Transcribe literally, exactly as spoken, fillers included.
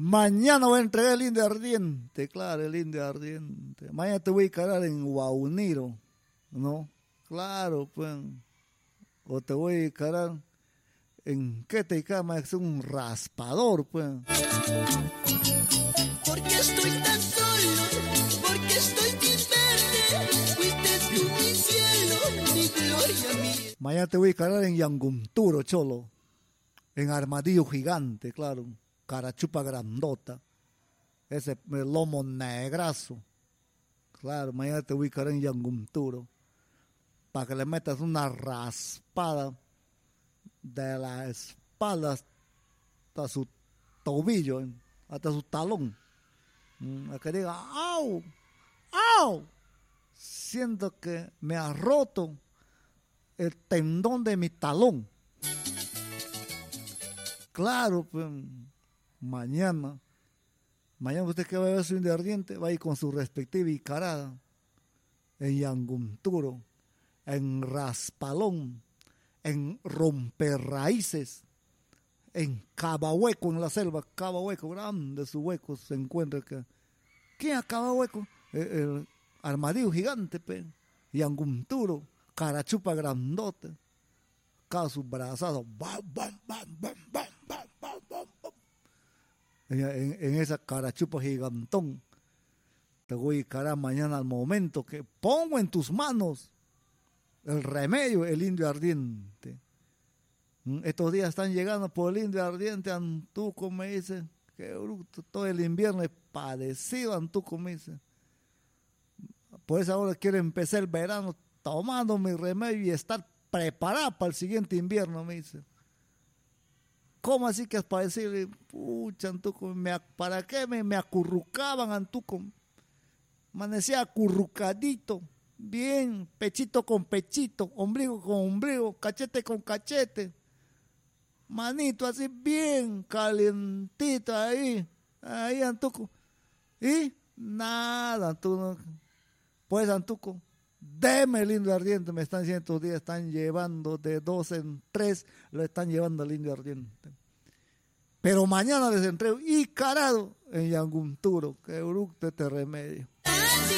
Mañana voy a entregar el indio ardiente, claro, el indio ardiente. Mañana te voy a cargar en Guauniro, ¿no? Claro, pues. O te voy a cargar en qué te cama, es un raspador, pues. Porque estoy tan solo, porque estoy sin verte, fuiste tú mi cielo, mi gloria mía. Mañana te voy a cargar en Yangumturo, cholo. En Armadillo Gigante, claro. Carachupa grandota. Ese lomo negrazo. Claro, mañana te voy a cargar en Yangumturo. Para que le metas una raspada de la espalda hasta su tobillo, hasta su talón. A que diga, ¡au! ¡Au! Siento que me ha roto el tendón de mi talón. Claro, pues, mañana, mañana usted que va a ver su indio ardiente, va a ir con su respectiva icarada en Yangumturo, en Raspalón, en Romperraíces, en Cabahueco, en la selva, Cabahueco, grande su hueco, se encuentra acá. ¿Quién es Cabahueco? El, el Armadillo Gigante, pe, Yangumturo, Carachupa grandote, cada sus brazos, bam, bam, bam, bam, bam, bam, bam, bam, bam. En, en, en esa Carachupa gigantón, te voy a carar mañana al momento que pongo en tus manos el remedio, el indio ardiente. Estos días están llegando por el indio ardiente, Antuco me dice, que bruto, todo el invierno es padecido, Antuco me dice. Por eso ahora quiero empezar el verano tomando mi remedio y estar preparado para el siguiente invierno, me dice. ¿Cómo así que es padecido? Pucha, Antuco, me, ¿para qué me, me acurrucaban, Antuco? Amanecía acurrucadito. Bien, pechito con pechito, ombligo con ombligo, cachete con cachete, manito así bien calientito ahí, ahí Antuco, y nada, Antuco, pues Antuco, deme el indio ardiente, me están diciendo estos días, están llevando de dos en tres, lo están llevando al indio ardiente, pero mañana les entrego y carado en Yangumturo, que bruto este remedio.